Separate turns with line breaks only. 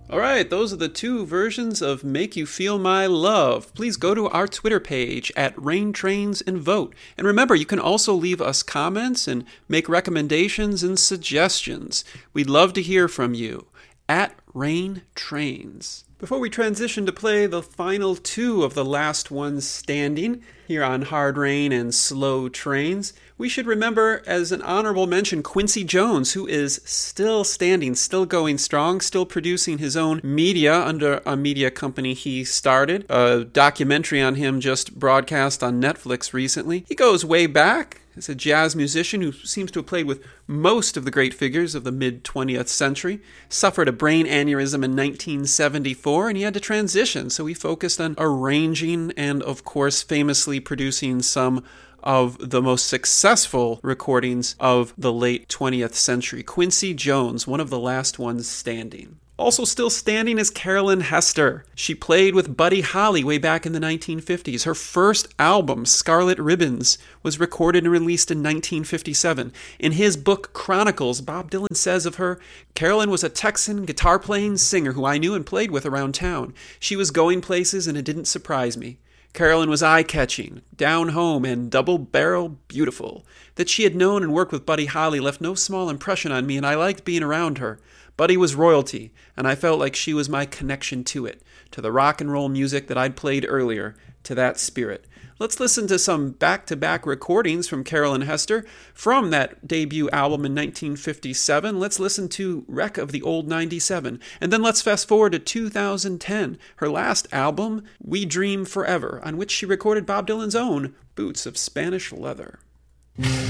All right, those are the two versions of Make You Feel My Love. Please go to our Twitter page at Rain Trains and vote. And remember, you can also leave us comments and make recommendations and suggestions. We'd love to hear from you at Rain Trains. Before we transition to play the final two of the last ones standing here on Hard Rain and Slow Trains, we should remember, as an honorable mention, Quincy Jones, who is still standing, still going strong, still producing his own media under a media company he started. A documentary on him just broadcast on Netflix recently. He goes way back. He's a jazz musician who seems to have played with most of the great figures of the mid-20th century, suffered a brain aneurysm in 1974, and he had to transition, so he focused on arranging and, of course, famously producing some of the most successful recordings of the late 20th century. Quincy Jones, one of the last ones standing. Also still standing is Carolyn Hester. She played with Buddy Holly way back in the 1950s. Her first album, Scarlet Ribbons, was recorded and released in 1957. In his book Chronicles, Bob Dylan says of her, Carolyn was a Texan guitar-playing singer who I knew and played with around town. She was going places and it didn't surprise me. Carolyn was eye-catching, down-home, and double-barrel beautiful. That she had known and worked with Buddy Holly left no small impression on me, and I liked being around her. Buddy was royalty, and I felt like she was my connection to it, to the rock and roll music that I'd played earlier, to that spirit. Let's listen to some back-to-back recordings from Carolyn Hester from that debut album in 1957. Let's listen to Wreck of the Old 97. And then let's fast forward to 2010, her last album, We Dream Forever, on which she recorded Bob Dylan's own Boots of Spanish Leather.